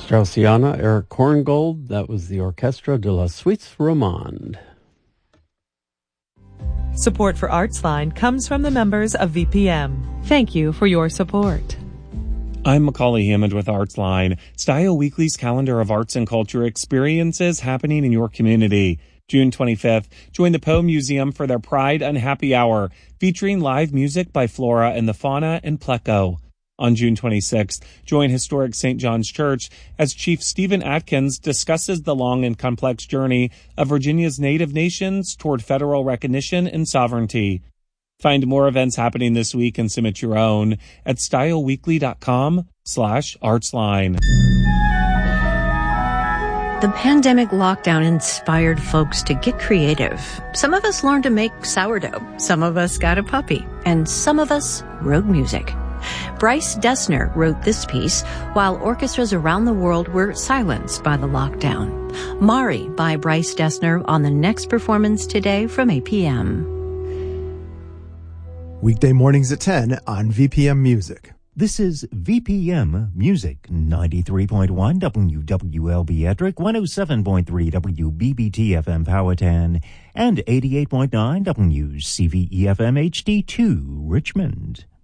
Straussiana, Eric Korngold. That was the Orchestra de la Suisse Romande. Support for Artsline comes from the members of VPM. Thank you for your support. I'm Macaulay Hammond with Artsline, Style Weekly's calendar of arts and culture experiences happening in your community. June 25th, join the Poe Museum for their Pride Unhappy Hour, featuring live music by Flora and the Fauna and Pleco. On June 26th, join historic St. John's Church as Chief Stephen Atkins discusses the long and complex journey of Virginia's Native nations toward federal recognition and sovereignty. Find more events happening this week and submit your own at styleweekly.com/artsline. The pandemic lockdown inspired folks to get creative. Some of us learned to make sourdough. Some of us got a puppy. And some of us wrote music. Bryce Dessner wrote this piece while orchestras around the world were silenced by the lockdown. Mari by Bryce Dessner on the next performance today from APM. Weekday mornings at 10 on VPM Music. This is VPM Music, 93.1 WWLB Ettrick, 107.3 WBBT FM Powhatan, and 88.9 WCVE FM HD2 Richmond.